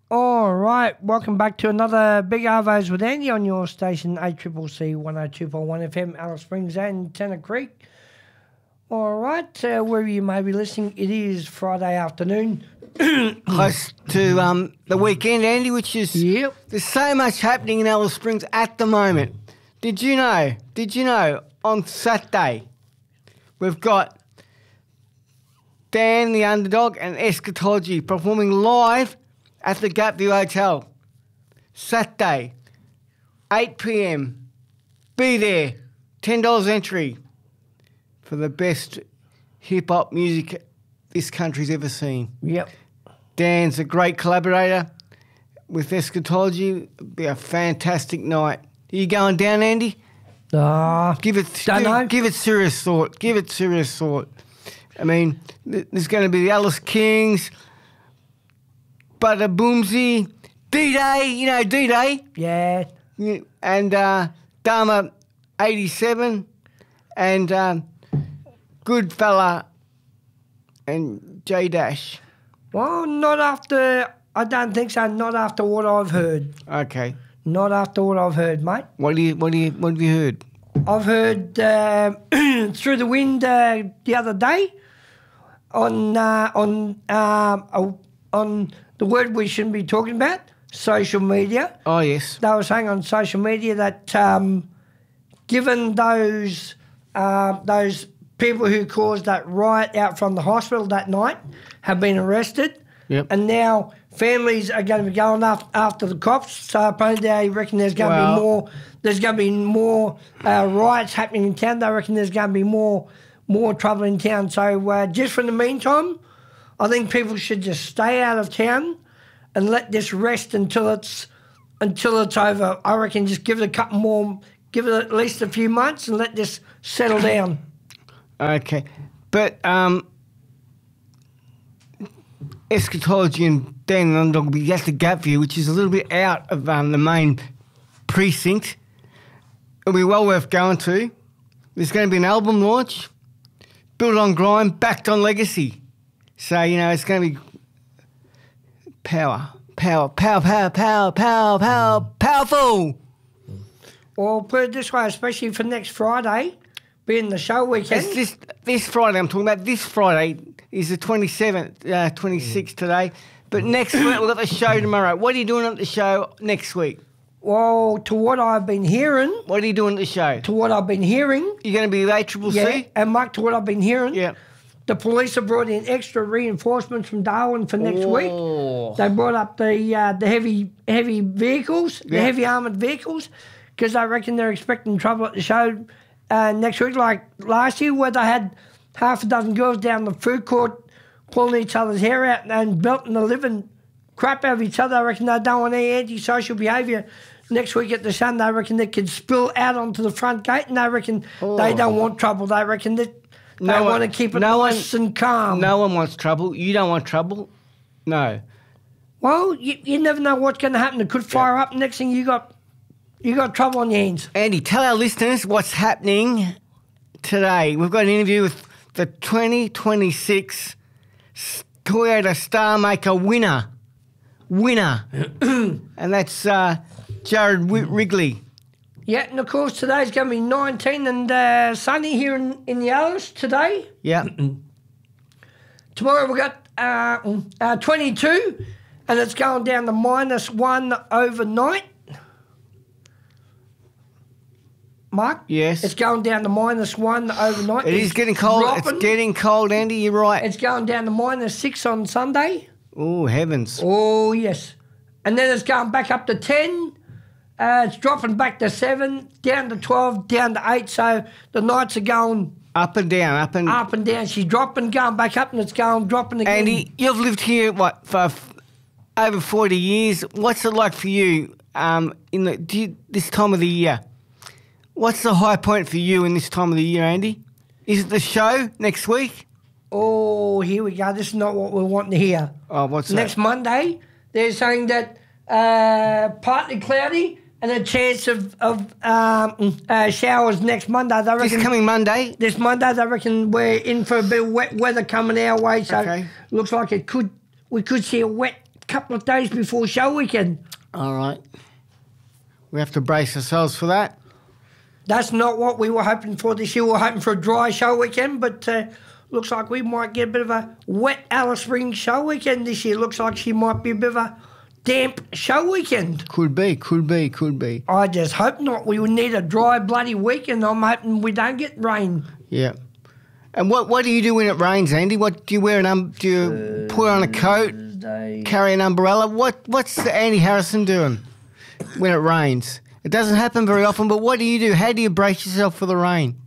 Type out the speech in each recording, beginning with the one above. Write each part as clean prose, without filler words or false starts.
All right, welcome back to another Big Arvos with Andy on your station, ACCC 102.1 FM, Alice Springs and Tennant Creek. All right, wherever you may be listening, it is Friday afternoon. Close to the weekend, Andy, which is... Yep. There's so much happening in Alice Springs at the moment. Did you know, on Saturday, we've got Dan the Underdog and Eschatology performing live at the Gapview Hotel. Saturday, 8 p.m. Be there. $10 entry for the best hip-hop music this country's ever seen. Yep. Dan's a great collaborator with Eschatology. It'll be a fantastic night. Are you going down, Andy? Give it serious thought. Give it serious thought. I mean, there's going to be the Alice Kings, Butter Boomsy, D-Day, you know D-Day. Yeah. And Dharma 87 and Goodfella and J-Dash. Well, I don't think so, not after what I've heard. Okay. Not after what I've heard, mate. What have you heard? I've heard Through the Wind the other day on the word we shouldn't be talking about, social media. Oh, yes. They were saying on social media that given those people who caused that riot out from the hospital that night have been arrested, yep. And now families are going to be going after the cops. So apparently they reckon there's going to be more riots happening in town. They reckon there's going to be more trouble in town. So just for the meantime, I think people should just stay out of town and let this rest until it's over. I reckon just give it at least a few months and let this settle down. Okay, but Eschatology and Dan the Underdog will be at the Gapview, which is a little bit out of the main precinct. It'll be well worth going to. There's going to be an album launch, built on grime, backed on legacy. So, you know, it's going to be powerful. Well, put it this way, especially for next Friday, being the show weekend. It's this Friday I'm talking about. This Friday is the 27th, 26th today. But next week we've got the show tomorrow. What are you doing at the show next week? Well, to what I've been hearing... What are you doing at the show? To what I've been hearing... You're going to be at ACCC? Yeah, and Mark, to what I've been hearing... Yeah. The police have brought in extra reinforcements from Darwin for next week. They brought up the heavy vehicles, the heavy armoured vehicles, because I reckon they're expecting trouble at the show next week, like last year, where they had half a dozen girls down the food court pulling each other's hair out and belting the living crap out of each other. I reckon they don't want any antisocial behaviour next week at the Sun. They reckon they could spill out onto the front gate, and they reckon they don't want trouble. They reckon that... They want to keep it nice and calm. No one wants trouble. You don't want trouble? No. Well, you never know what's going to happen. It could fire up. Next thing you got trouble on your hands. Andy, tell our listeners what's happening today. We've got an interview with the 2026 Toyota Star Maker winner. And that's Jared Wrigley. Yeah, and of course today's going to be 19 and sunny here in the Alice today. Yeah. Tomorrow we've got 22 and it's going down to -1 overnight. Mark? Yes. It's going down to -1 overnight. It is getting cold. Dropping. It's getting cold, Andy. You're right. It's going down to -6 on Sunday. Oh, heavens. Oh, yes. And then it's going back up to 10. It's dropping back to 7, down to 12, down to 8. So the nights are going... Up and down, Up and down. She's dropping, going back up, and it's dropping again. Andy, you've lived here, for over 40 years. What's it like for you this time of the year? What's the high point for you in this time of the year, Andy? Is it the show next week? Oh, here we go. This is not what we're wanting to hear. Oh, what's that? Next Monday, they're saying that partly cloudy and a chance of showers next Monday. They reckon, this coming Monday? This Monday, they reckon we're in for a bit of wet weather coming our way. So okay. Looks like we could see a wet couple of days before show weekend. All right. We have to brace ourselves for that. That's not what we were hoping for this year. We were hoping for a dry show weekend, but looks like we might get a bit of a wet Alice Springs show weekend this year. Looks like she might be a bit of a damp show weekend. Could be. I just hope not. We would need a dry bloody weekend. I'm hoping we don't get rain. Yeah. And what do you do when it rains, Andy? What do you wear? Do you put on a coat, carry an umbrella? What's Andy Harrison doing when it rains? It doesn't happen very often, but what do you do? How do you brace yourself for the rain?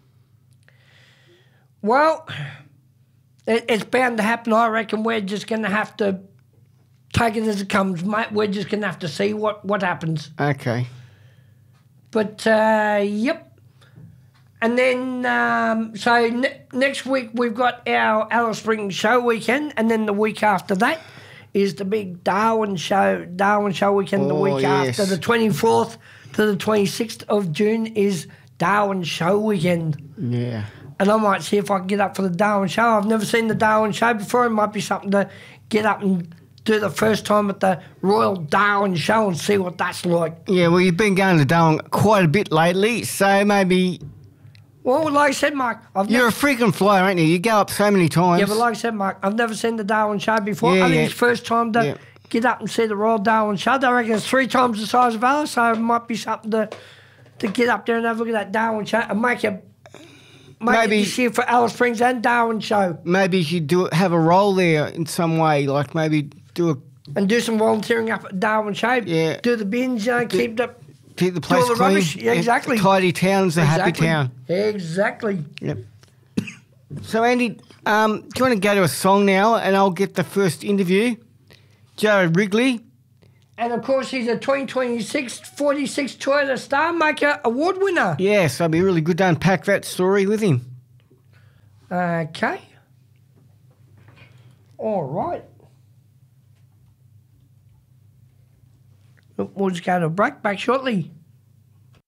Well, it's bound to happen. I reckon we're just going to have to take it as it comes, mate. We're just going to have to see what happens. Okay. But, yep. And then, next week we've got our Alice Springs show weekend, and then the week after that is the big Darwin show weekend. The week after, the 24th to the 26th of June is Darwin show weekend. Yeah. And I might see if I can get up for the Darwin show. I've never seen the Darwin show before. It might be something to get up and do the first time at the Royal Darwin show and see what that's like. Yeah, well, you've been going to Darwin quite a bit lately, so maybe... Well, like I said, Mark... You're a frequent flyer, aren't you? You go up so many times. Yeah, but like I said, Mark, I've never seen the Darwin show before. I think it's first time to get up and see the Royal Darwin show. I reckon it's 3 times the size of Alice, so it might be something to get up there and have a look at that Darwin show and make it this year for Alice Springs and Darwin show. Maybe you should have a role there in some way, like maybe and do some volunteering up at Darwin show. Yeah. Do the bins, keep the place clean. Rubbish. Yeah, exactly. Tidy town's a happy town. Exactly. Yep. So, Andy, do you want to go to a song now and I'll get the first interview? Jared Wrigley. And, of course, he's a 2026 46 Toyota Star Maker Award winner. Yeah, so it'd be really good to unpack that story with him. Okay. All right. We'll just go to a break. Back shortly.